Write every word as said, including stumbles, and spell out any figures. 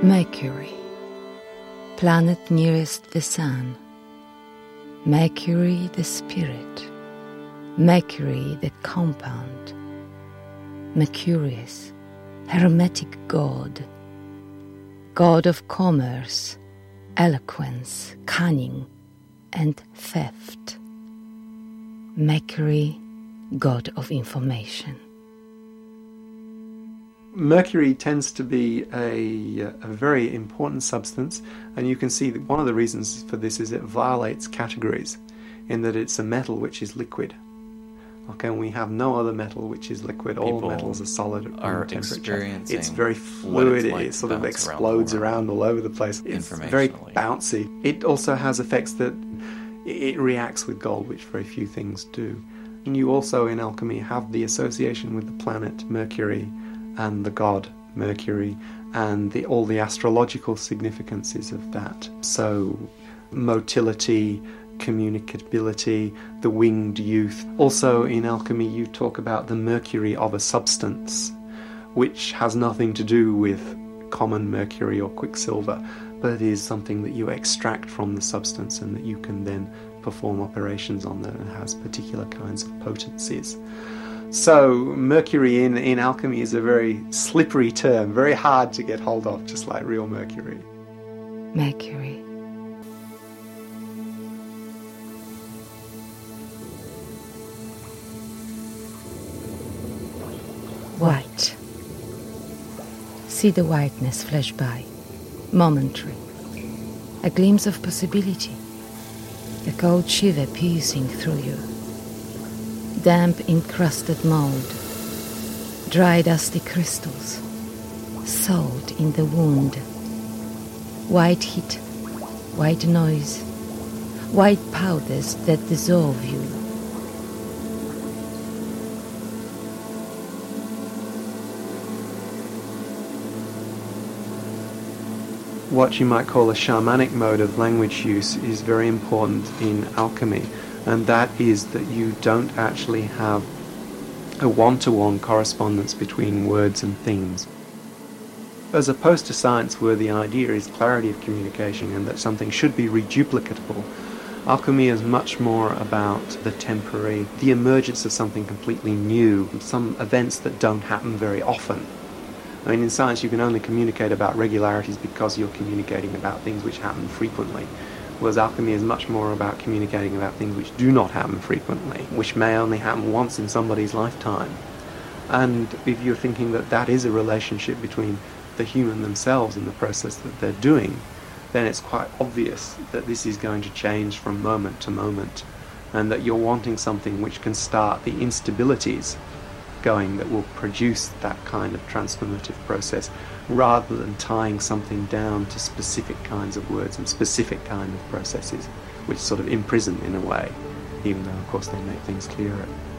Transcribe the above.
Mercury, planet nearest the Sun. Mercury the spirit. Mercury the compound. Mercurius, hermetic god. God of commerce, eloquence, cunning, and theft. Mercury, god of information. Mercury tends to be a, a very important substance, and you can see that one of the reasons for this is it violates categories, in that it's a metal which is liquid. Okay, and we have no other metal which is liquid. All People metals are solid at are room temperature. experiencing It's very what fluid. it's like It to sort of bounce around explodes the world. around all over the place. It's very Informationally. bouncy. It also has effects that it reacts with gold, which very few things do. And you also, in alchemy, have the association with the planet Mercury and the god Mercury and the, all the astrological significances of that. So, motility, communicability, the winged youth. Also, in alchemy, you talk about the mercury of a substance, which has nothing to do with common mercury or quicksilver, but is something that you extract from the substance and that you can then perform operations on that and has particular kinds of potencies. So mercury in, in alchemy is a very slippery term, very hard to get hold of, just like real mercury. Mercury. White. See the whiteness flash by, momentary. A glimpse of possibility. A cold shiver piercing through you. Damp encrusted mold. Dry dusty crystals. Salt in the wound. White heat. White noise. White powders that dissolve you. What you might call a shamanic mode of language use is very important in alchemy, and that is that you don't actually have a one-to-one correspondence between words and things. As opposed to science, where the idea is clarity of communication and that something should be reduplicatable, alchemy is much more about the temporary, the emergence of something completely new, some events that don't happen very often. I mean, in science you can only communicate about regularities because you're communicating about things which happen frequently, whereas alchemy is much more about communicating about things which do not happen frequently, which may only happen once in somebody's lifetime. And if you're thinking that that is a relationship between the human themselves and the process that they're doing, then it's quite obvious that this is going to change from moment to moment, and that you're wanting something which can start the instabilities going that will produce that kind of transformative process, rather than tying something down to specific kinds of words and specific kind of processes which sort of imprison in a way, even though of course they make things clearer.